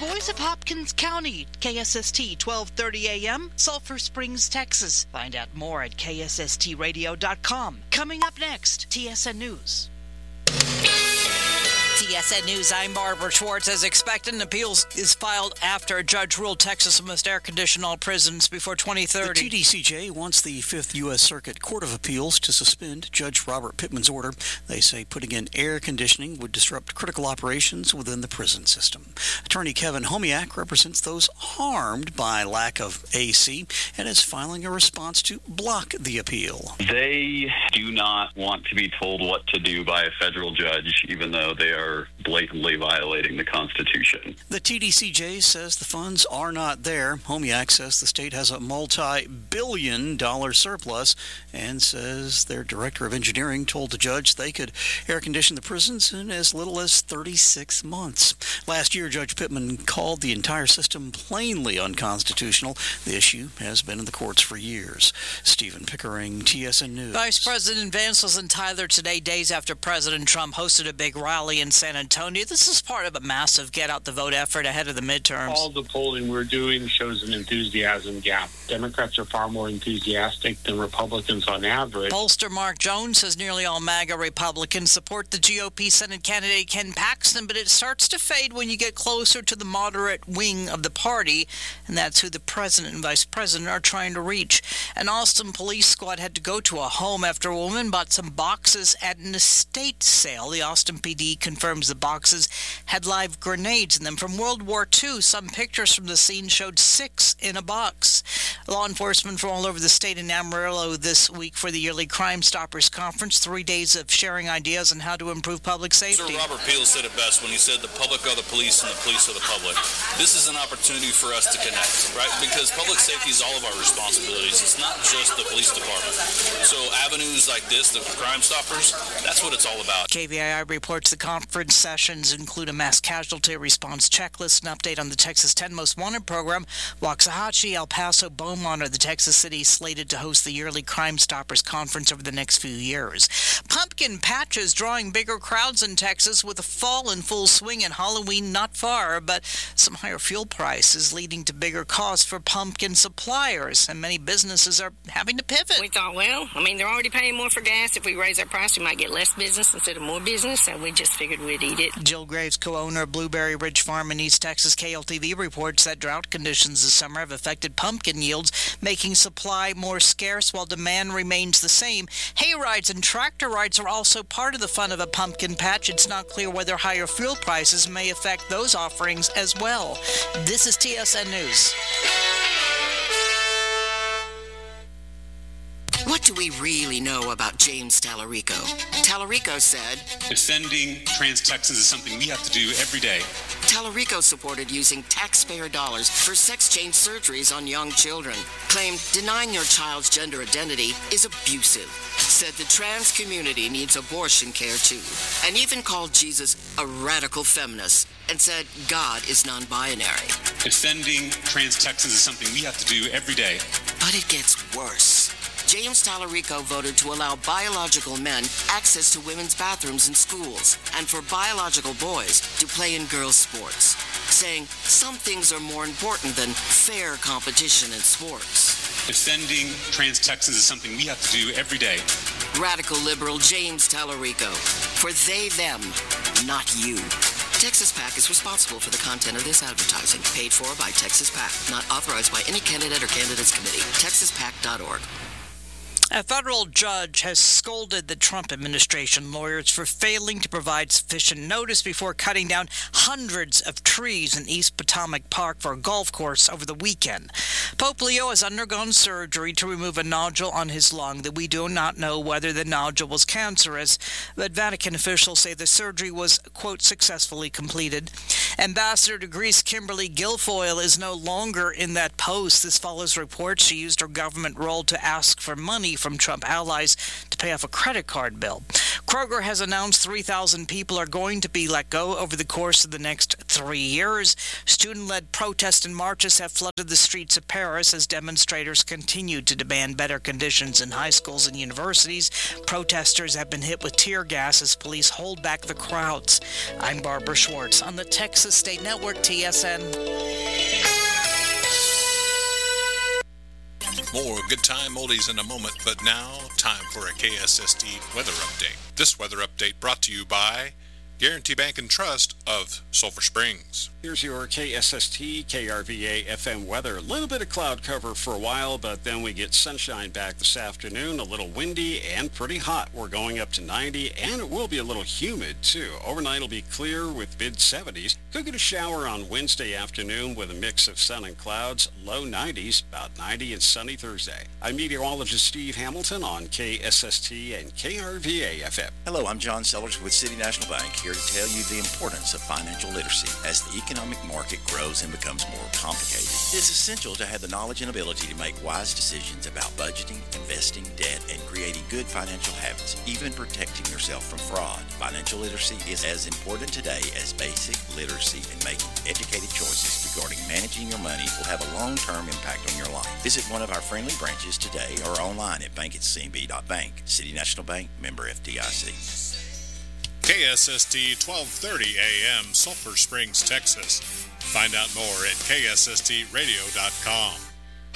voice of Hopkins County, KSST 1230 AM, Sulphur Springs, Texas. Find out more at ksstradio.com. Coming up next, TSN News. TSN News, I'm Barbara Schwartz. As expected, an appeal is filed after a judge ruled Texas must air condition all prisons before 2030. The TDCJ wants the 5th U.S. Circuit Court of Appeals to suspend Judge Robert Pittman's order. They say putting in air conditioning would disrupt critical operations within the prison system. Attorney Kevin Homiak represents those harmed by lack of AC and is filing a response to block the appeal. They do not want to be told what to do by a federal judge, even though they are blatantly violating the Constitution. The TDCJ says the funds are not there. Homiak says the state has a multi-billion-dollar surplus and says their director of engineering told the judge they could air condition the prisons in as little as 36 months. Last year, Judge Pittman called the entire system plainly unconstitutional. The issue has been in the courts for years. Stephen Pickering, TSN News. Vice President Vance was in Tyler today, days after President Trump hosted a big rally in San Antonio. This is part of a massive get-out-the-vote effort ahead of the midterms. All the polling we're doing shows an enthusiasm gap. Democrats are far more enthusiastic than Republicans on average. Pollster Mark Jones says nearly all MAGA Republicans support the GOP Senate candidate Ken Paxton, but it starts to fade when you get closer to the moderate wing of the party, and that's who the president and vice president are trying to reach. An Austin police squad had to go to a home after a woman bought some boxes at an estate sale. The Austin PD confirms the boxes had live grenades in them from World War II. Some pictures from the scene showed 6 in a box. Law enforcement from all over the state in Amarillo this week for the yearly Crime Stoppers Conference, 3 days of sharing ideas on how to improve public safety. Sir Robert Peel said it best when he said the public are the police and the police are the public. This is an opportunity for us to connect, right? Because public safety is all of our responsibilities. It's not just the police department. So avenues like this, the Crime Stoppers, that's what it's all about. KVII reports the conference sessions include a mass casualty response checklist, an update on the Texas 10 Most Wanted program. Waxahachie, El Paso, Beaumont are the Texas cities slated to host the yearly Crime Stoppers Conference over the next few years. Pumpkin patches drawing bigger crowds in Texas with a fall in full swing and Halloween not far, but some higher fuel prices leading to bigger costs for pumpkin suppliers, and many businesses are having to pivot. We thought, well, they're already paying more for gas. If we raise our price, we might get less business instead of more business, so we just figured we'd eat it. Jill Graves, co-owner of Blueberry Ridge Farm in East Texas, KLTV reports that drought conditions this summer have affected pumpkin yields, making supply more scarce while demand remains the same. Hay rides and tractor rides are also part of the fun of a pumpkin patch. It's not clear whether higher fuel prices may affect those offerings as well. This is TSN News. What do we really know about James Tallarico? Tallarico said, defending trans Texans is something we have to do every day. Tallarico supported using taxpayer dollars for sex change surgeries on young children. Claimed denying your child's gender identity is abusive. Said the trans community needs abortion care too. And even called Jesus a radical feminist. And said God is non-binary. Defending trans Texans is something we have to do every day. But it gets worse. James Tallarico voted to allow biological men access to women's bathrooms in schools and for biological boys to play in girls' sports, saying some things are more important than fair competition in sports. Defending trans Texans is something we have to do every day. Radical liberal James Tallarico. For they, them, not you. Texas PAC is responsible for the content of this advertising. Paid for by Texas PAC. Not authorized by any candidate or candidates committee. TexasPAC.org. A federal judge has scolded the Trump administration lawyers for failing to provide sufficient notice before cutting down hundreds of trees in East Potomac Park for a golf course over the weekend. Pope Leo has undergone surgery to remove a nodule on his lung that we do not know whether the nodule was cancerous, but Vatican officials say the surgery was, quote, successfully completed. Ambassador to Greece Kimberly Guilfoyle is no longer in that post. This follows reports she used her government role to ask for money from Trump allies to pay off a credit card bill. Kroger has announced 3,000 people are going to be let go over the course of the next 3 years. Student-led protests and marches have flooded the streets of Paris as demonstrators continue to demand better conditions in high schools and universities. Protesters have been hit with tear gas as police hold back the crowds. I'm Barbara Schwartz on the Texas State Network, TSN. More good time oldies in a moment, but now time for a KSST weather update. This weather update brought to you by Guarantee Bank and Trust of Sulphur Springs. Here's your KSST, KRVA FM weather. A little bit of cloud cover for a while, but then we get sunshine back this afternoon. A little windy and pretty hot. We're going up to 90, and it will be a little humid, too. Overnight will be clear with mid-70s. Could get a shower on Wednesday afternoon with a mix of sun and clouds. Low 90s, about 90 and sunny Thursday. I'm meteorologist Steve Hamilton on KSST and KRVA FM. Hello, I'm John Sellers with City National Bank, here to tell you the importance of financial literacy. As the economic market grows and becomes more complicated, it's essential to have the knowledge and ability to make wise decisions about budgeting, investing, debt, and creating good financial habits, even protecting yourself from fraud. Financial literacy is as important today as basic literacy, and making educated choices regarding managing your money will have a long-term impact on your life. Visit one of our friendly branches today or online at bank@cnb.bank. City National Bank, member FDIC. KSST 1230 AM, Sulphur Springs, Texas. Find out more at ksstradio.com.